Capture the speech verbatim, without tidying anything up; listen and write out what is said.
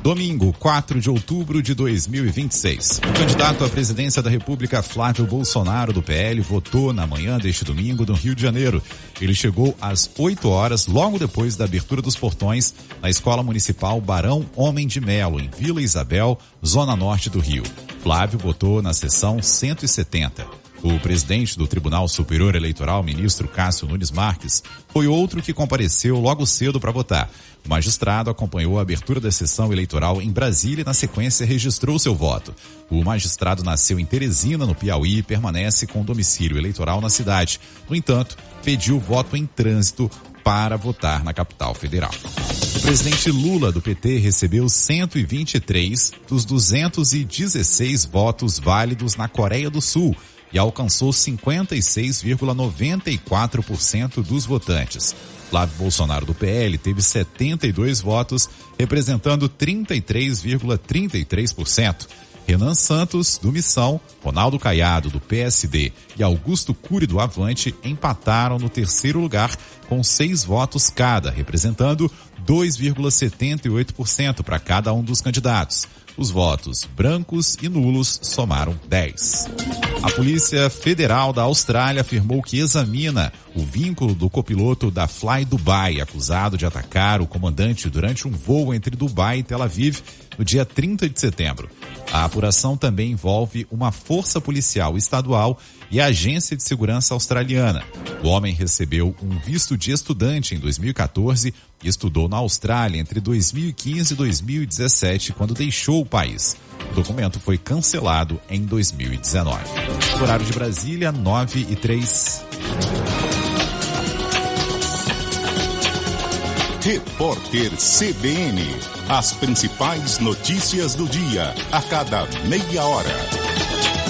Domingo, quatro de outubro de dois mil e vinte e seis. O candidato à presidência da República, Flávio Bolsonaro, do P L, votou na manhã deste domingo no Rio de Janeiro. Ele chegou às oito horas, logo depois da abertura dos portões, na Escola Municipal Barão Homem de Melo, em Vila Isabel, zona norte do Rio. Flávio votou na sessão cento e setenta. O presidente do Tribunal Superior Eleitoral, ministro Cássio Nunes Marques, foi outro que compareceu logo cedo para votar. O magistrado acompanhou a abertura da sessão eleitoral em Brasília e, na sequência, registrou seu voto. O magistrado nasceu em Teresina, no Piauí, e permanece com domicílio eleitoral na cidade. No entanto, pediu voto em trânsito para votar na capital federal. O presidente Lula, do P T, recebeu cento e vinte e três dos duzentos e dezesseis votos válidos na Coreia do Sul e alcançou cinquenta e seis vírgula noventa e quatro por cento dos votantes. Flávio Bolsonaro, do P L, teve setenta e dois votos, representando trinta e três vírgula trinta e três por cento. Renan Santos, do Missão, Ronaldo Caiado, do P S D e Augusto Cury, do Avante, empataram no terceiro lugar com seis votos cada, representando dois vírgula setenta e oito por cento para cada um dos candidatos. Os votos brancos e nulos somaram dez. A Polícia Federal da Austrália afirmou que examina o vínculo do copiloto da Fly Dubai, acusado de atacar o comandante durante um voo entre Dubai e Tel Aviv no dia trinta de setembro. A apuração também envolve uma força policial estadual e a Agência de Segurança Australiana. O homem recebeu um visto de estudante em dois mil e quatorze e estudou na Austrália entre dois mil e quinze e dois mil e dezessete, quando deixou o país. O documento foi cancelado em dois mil e dezenove. O horário de Brasília, nove e três. Repórter C B N. As principais notícias do dia, a cada meia hora.